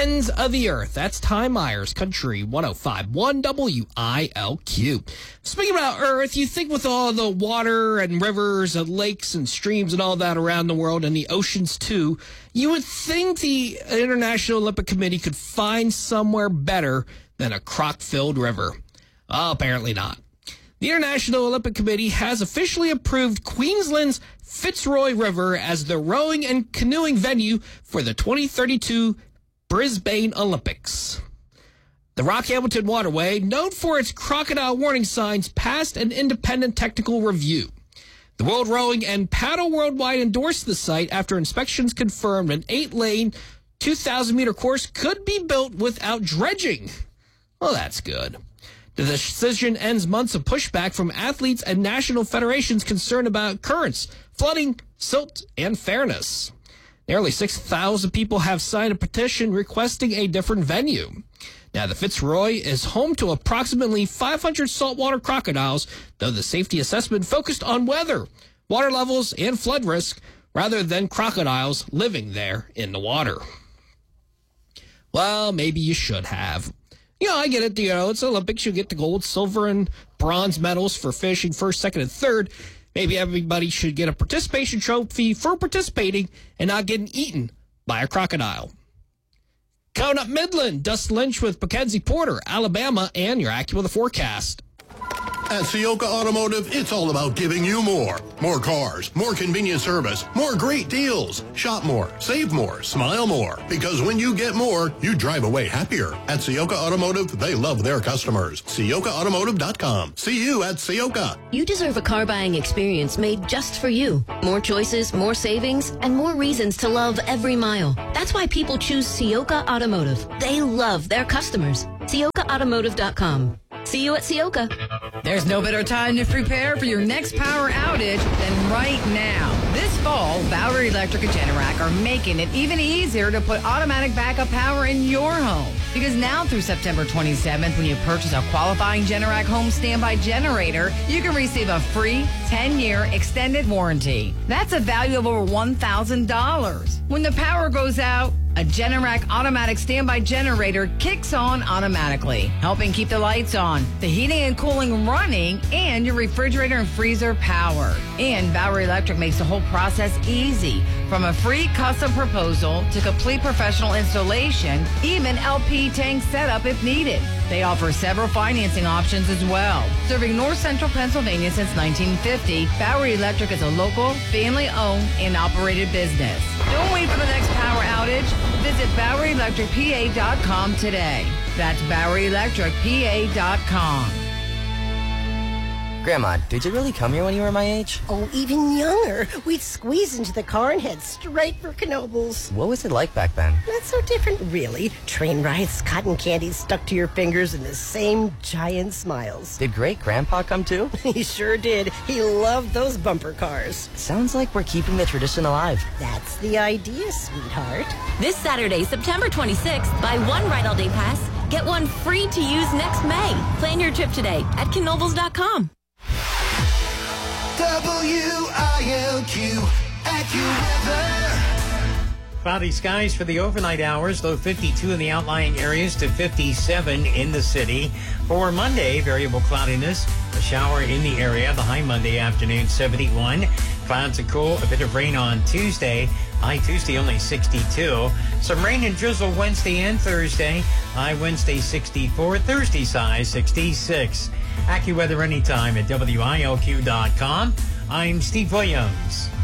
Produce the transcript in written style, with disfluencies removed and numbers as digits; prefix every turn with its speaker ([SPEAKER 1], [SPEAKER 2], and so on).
[SPEAKER 1] ends of the earth. That's Ty Myers, Country 105.1 WILQ. Speaking about Earth, you think with all the water and rivers and lakes and streams and all that around the world and the oceans too, you would think the International Olympic Committee could find somewhere better than a crock-filled river. Oh, apparently not. The International Olympic Committee has officially approved Queensland's Fitzroy River as the rowing and canoeing venue for the 2032 Brisbane Olympics. The Rockhampton Waterway, known for its crocodile warning signs, passed an independent technical review. The World Rowing and Paddle Worldwide endorsed the site after inspections confirmed an 8-lane, 2,000-meter course could be built without dredging. Well, that's good. The decision ends months of pushback from athletes and national federations concerned about currents, flooding, silt, and fairness. Nearly 6,000 people have signed a petition requesting a different venue. Now, the Fitzroy is home to approximately 500 saltwater crocodiles, though the safety assessment focused on weather, water levels, and flood risk, rather than crocodiles living there in the water. Well, maybe you should have. I get it. It's Olympics. You get the gold, silver, and bronze medals for finishing first, second, and third. Maybe everybody should get a participation trophy for participating and not getting eaten by a crocodile. Coming up Midland, Dustin Lynch with Mackenzie Porter, Alabama, and your AccuWeather forecast.
[SPEAKER 2] At Ciocca Automotive, it's all about giving you more. More cars, more convenient service, more great deals. Shop more, save more, smile more. Because when you get more, you drive away happier. At Ciocca Automotive, they love their customers. CioccaAutomotive.com. See you at Ciocca.
[SPEAKER 3] You deserve a car buying experience made just for you. More choices, more savings, and more reasons to love every mile. That's why people choose Ciocca Automotive. They love their customers. CioccaAutomotive.com. See you at Ciocca.
[SPEAKER 4] There's no better time to prepare for your next power outage than right now. This fall, Bowery Electric and Generac are making it even easier to put automatic backup power in your home. Because now through September 27th, when you purchase a qualifying Generac home standby generator, you can receive a free 10-year extended warranty. That's a value of over $1,000. When the power goes out, a Generac automatic standby generator kicks on automatically, helping keep the lights on, the heating and cooling running, and your refrigerator and freezer powered. And Bowery Electric makes the whole process easy, from a free custom proposal to complete professional installation, even LP tank setup if needed. They offer several financing options as well. Serving North Central Pennsylvania since 1950, Bowery Electric is a local, family-owned and operated business. Don't wait for the next power outage. Visit BoweryElectricPA.com today. That's BoweryElectricPA.com.
[SPEAKER 5] Grandma, did you really come here when you were my age?
[SPEAKER 6] Oh, even younger. We'd squeeze into the car and head straight for Knoebels.
[SPEAKER 5] What was it like back then?
[SPEAKER 6] Not so different, really. Train rides, cotton candy stuck to your fingers, and the same giant smiles.
[SPEAKER 5] Did great-grandpa come too?
[SPEAKER 6] He sure did. He loved those bumper cars.
[SPEAKER 5] Sounds like we're keeping the tradition alive.
[SPEAKER 6] That's the idea, sweetheart.
[SPEAKER 3] This Saturday, September 26th, buy one Ride All Day Pass, get one free to use next May. Plan your trip today at Knoebels.com.
[SPEAKER 7] WILQ AccuWeather.
[SPEAKER 8] Cloudy skies for the overnight hours, low 52 in the outlying areas to 57 in the city. For Monday, variable cloudiness, a shower in the area. The high Monday afternoon, 71. Clouds and cool, a bit of rain on Tuesday. High Tuesday, only 62. Some rain and drizzle Wednesday and Thursday. High Wednesday, 64. Thursday's high, 66. AccuWeather anytime at WILQ.com. I'm Steve Williams.